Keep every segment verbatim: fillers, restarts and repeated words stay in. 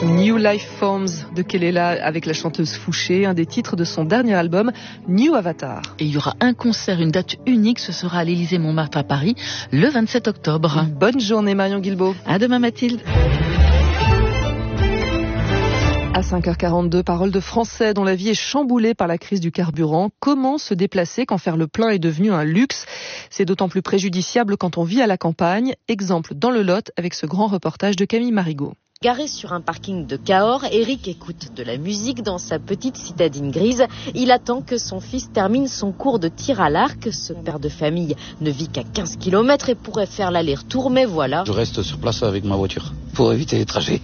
New Life Forms de Kelela avec la chanteuse Fouché, un des titres de son dernier album New Avatar. Et il y aura un concert, une date unique, ce sera à l'Élysée-Montmartre à Paris le vingt-sept octobre. Une bonne journée Marion Guilbault. À demain Mathilde. À cinq heures quarante-deux, parole de Français dont la vie est chamboulée par la crise du carburant. Comment se déplacer quand faire le plein est devenu un luxe? C'est d'autant plus préjudiciable quand on vit à la campagne. Exemple dans le Lot avec ce grand reportage de Camille Marigot. Garé sur un parking de Cahors, Eric écoute de la musique dans sa petite citadine grise. Il attend que son fils termine son cours de tir à l'arc. Ce père de famille ne vit qu'à quinze kilomètres et pourrait faire l'aller-retour, mais voilà. Je reste sur place avec ma voiture pour éviter les trajets.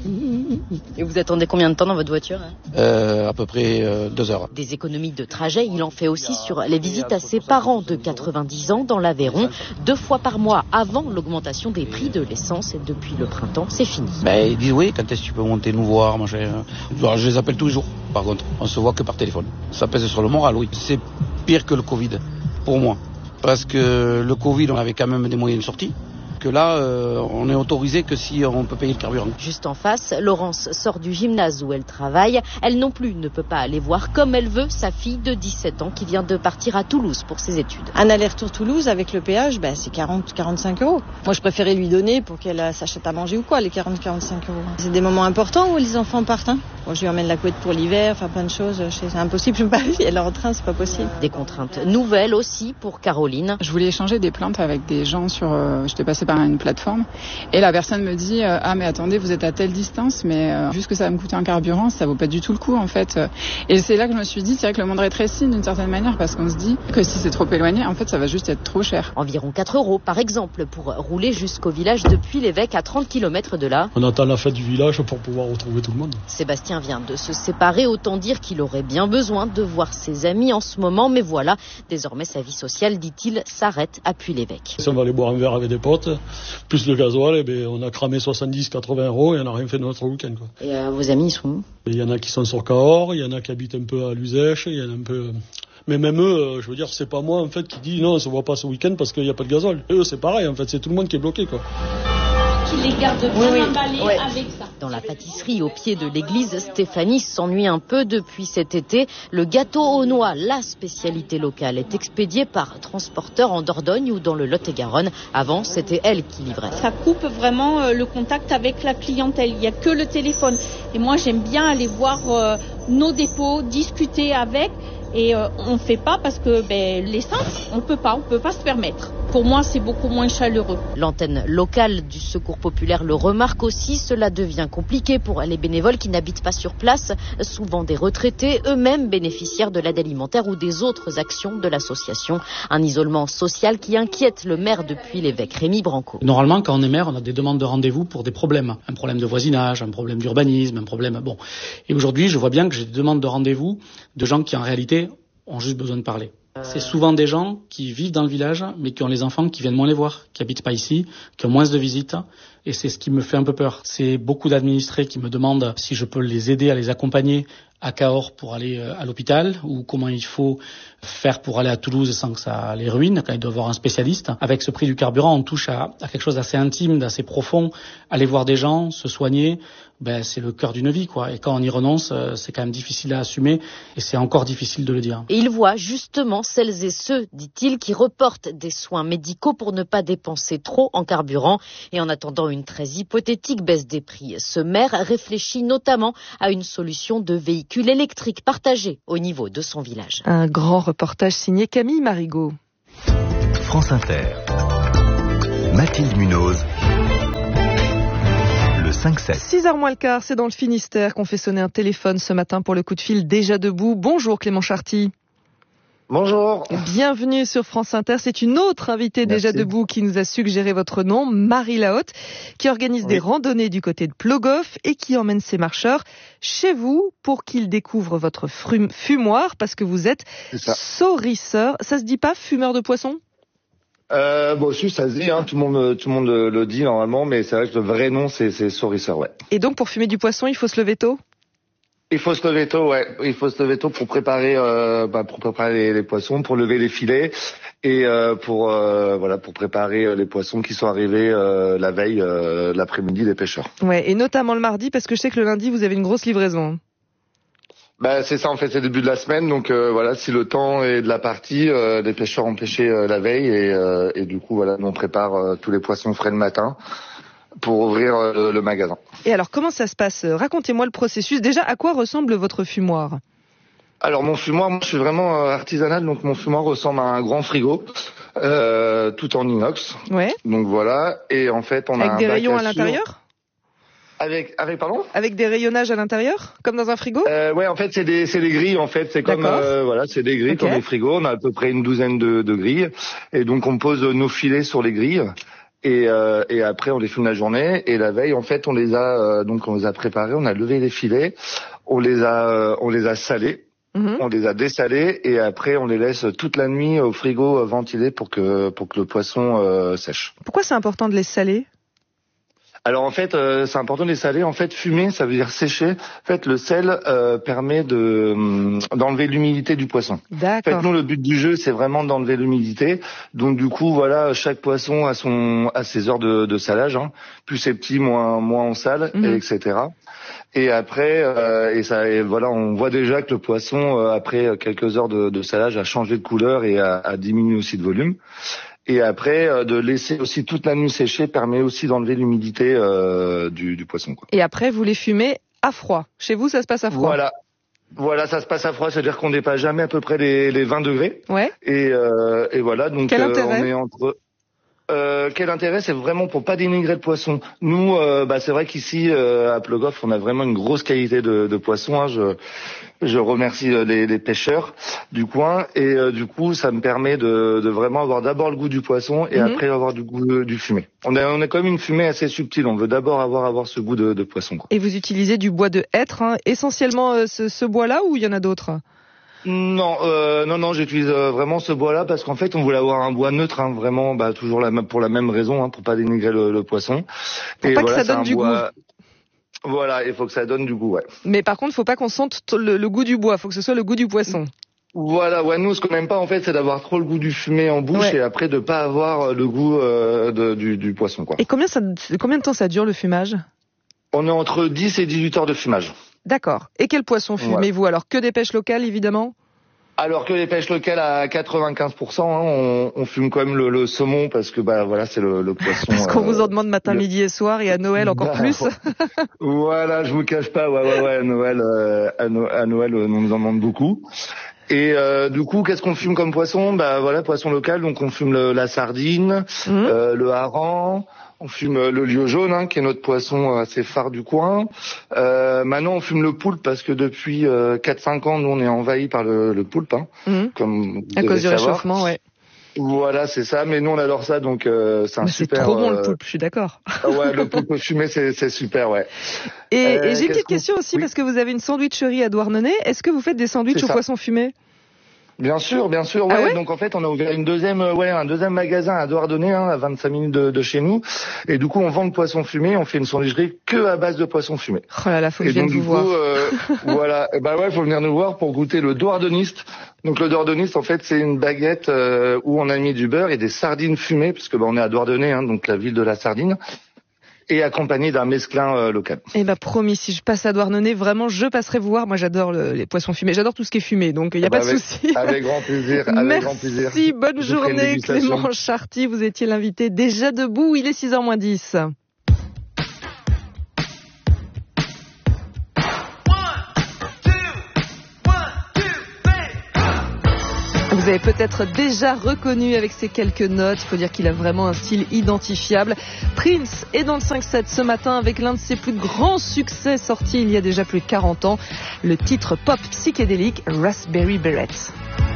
Et vous attendez combien de temps dans votre voiture? euh, À peu près euh, deux heures. Des économies de trajet, il en fait aussi sur les visites à ses parents de quatre-vingt-dix ans dans l'Aveyron. Deux fois par mois avant l'augmentation des prix de l'essence. Et depuis le printemps, c'est fini. Ben, ils disent oui, quand est-ce que tu peux monter nous voir, machin. Alors, je les appelle tous les jours, par contre. On se voit que par téléphone. Ça pèse sur le moral, oui. C'est pire que le Covid, pour moi. Parce que le Covid, on avait quand même des moyens de sortie. Que là, euh, on est autorisé que si on peut payer le carburant. Juste en face, Laurence sort du gymnase où elle travaille. Elle non plus ne peut pas aller voir comme elle veut sa fille de dix-sept ans qui vient de partir à Toulouse pour ses études. Un aller-retour Toulouse avec le péage, ben, c'est quarante à quarante-cinq euros. Moi, je préférais lui donner pour qu'elle s'achète à manger ou quoi, les quarante à quarante-cinq euros. C'est des moments importants où les enfants partent. Hein. Bon, je lui emmène la couette pour l'hiver, enfin plein de choses. C'est impossible, je ne peux pas y aller en train, c'est pas possible. Des contraintes nouvelles aussi pour Caroline. Je voulais échanger des plaintes avec des gens sur... Euh, j'étais passée par une plateforme et la personne me dit euh, ah mais attendez, vous êtes à telle distance, mais euh, juste que ça va me coûter un carburant, ça vaut pas du tout le coup en fait. Et c'est là que je me suis dit c'est vrai que le monde rétrécit d'une certaine manière parce qu'on se dit que si c'est trop éloigné, en fait ça va juste être trop cher. Environ quatre euros par exemple pour rouler jusqu'au village depuis l'Évêque à trente kilomètres de là. On attend la fête du village pour pouvoir retrouver tout le monde. Sébastien vient de se séparer, autant dire qu'il aurait bien besoin de voir ses amis en ce moment, mais voilà, désormais sa vie sociale, dit-il, s'arrête à Puy-l'Évêque. Si on va aller boire un verre avec des potes, plus le gasoil, eh bien, on a cramé soixante-dix à quatre-vingts euros et on n'a rien fait de notre week-end. Quoi. Et euh, vos amis, ils sont où? Il y en a qui sont sur Cahors, il y en a qui habitent un peu à Luzèche, il y en a un peu... Mais même eux, je veux dire, c'est pas moi en fait qui dit non, on se voit pas ce week-end parce qu'il n'y a pas de gasoil. Eux, c'est pareil, en fait, c'est tout le monde qui est bloqué, quoi. Qui les garde bien oui, oui. emballés ouais. avec ça. Dans la pâtisserie au pied de l'église, Stéphanie s'ennuie un peu depuis cet été. Le gâteau aux noix, la spécialité locale, est expédié par transporteur en Dordogne ou dans le Lot-et-Garonne. Avant, c'était elle qui livrait. Ça coupe vraiment euh, le contact avec la clientèle. Il n'y a que le téléphone. Et moi, j'aime bien aller voir euh, nos dépôts, discuter avec. Et euh, on ne fait pas parce que ben, l'essence, on ne peut pas, on peut pas se permettre. Pour moi, c'est beaucoup moins chaleureux. L'antenne locale du Secours populaire le remarque aussi. Cela devient compliqué pour les bénévoles qui n'habitent pas sur place, souvent des retraités, eux-mêmes bénéficiaires de l'aide alimentaire ou des autres actions de l'association. Un isolement social qui inquiète le maire depuis l'Évêque, Rémi Branco. Normalement, quand on est maire, on a des demandes de rendez-vous pour des problèmes. Un problème de voisinage, un problème d'urbanisme, un problème... Bon. Et aujourd'hui, je vois bien que j'ai des demandes de rendez-vous de gens qui, en réalité, ont juste besoin de parler. C'est souvent des gens qui vivent dans le village, mais qui ont les enfants qui viennent moins les voir, qui habitent pas ici, qui ont moins de visites. Et c'est ce qui me fait un peu peur. C'est beaucoup d'administrés qui me demandent si je peux les aider à les accompagner à Cahors pour aller à l'hôpital, ou comment il faut faire pour aller à Toulouse sans que ça les ruine, quand ils doivent voir un spécialiste. Avec ce prix du carburant, on touche à, à quelque chose d'assez intime, d'assez profond. Aller voir des gens, se soigner, ben, c'est le cœur d'une vie, quoi. Et quand on y renonce, c'est quand même difficile à assumer, et c'est encore difficile de le dire. Et il voit justement celles et ceux, dit-il, qui reportent des soins médicaux pour ne pas dépenser trop en carburant. Et en attendant une très hypothétique baisse des prix, ce maire réfléchit notamment à une solution de véhicule électrique partagé au niveau de son village. Un grand reportage signé Camille Marigot. France Inter. Mathilde Munoz. Le cinq sept. six heures moins le quart, c'est dans le Finistère qu'on fait sonner un téléphone ce matin pour le coup de fil déjà debout. Bonjour Clément Charty. Bonjour. Bienvenue sur France Inter. C'est une autre invitée Merci. Déjà debout qui nous a suggéré votre nom, Marie Lahaute, qui organise oui. des randonnées du côté de Plogoff et qui emmène ses marcheurs chez vous pour qu'ils découvrent votre frum- fumoir parce que vous êtes saurisseur. Ça se dit pas fumeur de poisson ? Euh, bon, si, ça se dit, hein, tout le monde, tout le monde le, le dit normalement, mais c'est vrai que le vrai nom, c'est, c'est saurisseur, ouais. Et donc, pour fumer du poisson, il faut se lever tôt ? Il faut se lever tôt, ouais. Il faut se lever tôt pour préparer, euh, bah, pour préparer les, les poissons, pour lever les filets. et euh, pour euh, voilà pour préparer les poissons qui sont arrivés euh, la veille, euh, l'après-midi des pêcheurs. Ouais, et notamment le mardi parce que je sais que le lundi vous avez une grosse livraison. Bah c'est ça en fait, c'est le début de la semaine, donc euh, voilà, si le temps est de la partie, euh, les pêcheurs ont pêché euh, la veille et, euh, et du coup voilà, nous on prépare euh, tous les poissons frais le matin pour ouvrir euh, le, le magasin. Et alors comment ça se passe ? Racontez-moi le processus. Déjà, à quoi ressemble votre fumoir ? Alors mon fumoir, moi je suis vraiment euh, artisanal, donc mon fumoir ressemble à un grand frigo, euh, tout en inox. Ouais. Donc voilà, et en fait on avec a un des bac rayons à, à l'intérieur ? Avec, avec pardon ? Avec des rayonnages à l'intérieur, comme dans un frigo ? euh, Ouais, en fait, c'est des, c'est des grilles. En fait, c'est comme, euh, voilà, c'est des grilles, okay, comme des frigos. On a à peu près une douzaine de, de grilles, et donc on pose nos filets sur les grilles, et, euh, et après on les fume la journée. Et la veille, en fait, on les a, euh, donc on les a préparés, on a levé les filets, on les a, euh, on les a salés. Mmh. On les a dessalés et après on les laisse toute la nuit au frigo ventilé pour que pour que le poisson euh, sèche. Pourquoi c'est important de les saler ? Alors en fait, euh, c'est important de les saler. En fait, fumer, ça veut dire sécher. En fait, le sel euh, permet de d'enlever l'humidité du poisson. D'accord. En fait, nous, le but du jeu, c'est vraiment d'enlever l'humidité. Donc du coup, voilà, chaque poisson a son a ses heures de, de salage. Hein. Plus c'est petit, moins moins on sale, mmh. et et cetera. Et après, euh, et ça, et voilà, on voit déjà que le poisson, euh, après quelques heures de, de salage, a changé de couleur et a, a diminué aussi de volume. Et après, euh, de laisser aussi toute la nuit sécher permet aussi d'enlever l'humidité euh, du, du poisson, quoi. Et après, vous les fumez à froid. Chez vous, ça se passe à froid. Voilà. Voilà, ça se passe à froid, c'est-à-dire qu'on dépasse jamais à peu près les, les vingt degrés. Ouais. Et, euh, et voilà, donc Quel euh, intérêt ? on est entre... Euh, quel intérêt ? C'est vraiment pour pas dénigrer le poisson. Nous, euh, bah, c'est vrai qu'ici, euh, à Plogoff, on a vraiment une grosse qualité de, de poisson. Hein. Je, je remercie les, les pêcheurs du coin. Et euh, du coup, ça me permet de, de vraiment avoir d'abord le goût du poisson et mm-hmm. après avoir du goût de, du fumé. On a, on a quand même une fumée assez subtile. On veut d'abord avoir, avoir ce goût de, de poisson, quoi. Et vous utilisez du bois de hêtre, hein, essentiellement euh, ce, ce bois-là, ou il y en a d'autres ? Non, euh, non, non, j'utilise euh, vraiment ce bois-là parce qu'en fait, on voulait avoir un bois neutre, hein, vraiment, bah toujours la, pour la même raison, hein, pour pas dénigrer le, le poisson. Pour et pas voilà, que ça donne du bois... goût. Voilà, il faut que ça donne du goût, ouais. Mais par contre, faut pas qu'on sente le, le goût du bois, faut que ce soit le goût du poisson. Voilà, ouais, nous, ce qu'on n'aime pas, en fait, c'est d'avoir trop le goût du fumé en bouche, ouais, et après de pas avoir le goût euh, de, du, du poisson, quoi. Et combien ça, combien de temps ça dure le fumage ? On est entre dix et dix-huit heures de fumage. D'accord. Et quel poisson fumez-vous ? Ouais. Alors, que des pêches locales, évidemment ? Alors que les pêches locales à quatre-vingt-quinze pour cent, hein, on, on fume quand même le, le saumon parce que bah voilà, c'est le, le poisson. Parce qu'on euh, vous en demande matin, le... midi et soir, et à Noël encore bah, plus. Voilà, je vous cache pas, ouais ouais ouais, à Noël, euh, à, no- à Noël, on nous en demande beaucoup. Et euh, du coup, qu'est-ce qu'on fume comme poisson ? Bah voilà, poisson local, donc on fume le, la sardine, mmh. euh, le hareng. On fume le lieu jaune, hein, qui est notre poisson assez phare du coin. Euh, maintenant, on fume le poulpe parce que depuis euh, quatre cinq ans, nous, on est envahi par le, le poulpe. Hein, mmh. comme vous à cause du savoir. réchauffement, ouais. Voilà, c'est ça. Mais nous, on adore ça, donc euh, c'est un mais super... C'est trop bon, euh... le poulpe, je suis d'accord. Ouais, le poulpe fumé, c'est, c'est super, ouais. Et, euh, et j'ai une petite question aussi, oui, parce que vous avez une sandwicherie à Douarnenez. Est-ce que vous faites des sandwichs au poisson fumé ? Bien sûr, bien sûr, ouais. Ah ouais. Donc en fait, on a ouvert une deuxième, ouais, un deuxième magasin à Douarnenez, hein, à vingt-cinq minutes de, de chez nous. Et du coup, on vend le poisson fumé. On fait une sandwicherie que à base de poisson fumé. Oh là là, faut que je vienne vous voir. Et donc du coup, euh, voilà, bah ouais, faut venir nous voir pour goûter le douardeniste. Donc le douardeniste, en fait, c'est une baguette euh, où on a mis du beurre et des sardines fumées, parce que bah on est à Douarnenez, hein, donc la ville de la sardine. Et accompagné d'un mesclin euh, local. Eh ben promis, si je passe à Douarnenez, vraiment, je passerai vous voir. Moi, j'adore le, les poissons fumés. J'adore tout ce qui est fumé, donc il y a ah bah pas de avec, souci. Avec grand plaisir. Avec Merci, grand plaisir. bonne je journée, Clément Charty. Vous étiez l'invité déjà debout. Il est six heures moins dix. Vous avez peut-être déjà reconnu avec ces quelques notes, il faut dire qu'il a vraiment un style identifiable. Prince est dans le cinq sept ce matin avec l'un de ses plus grands succès sortis il y a déjà plus de quarante ans, le titre pop psychédélique Raspberry Beret.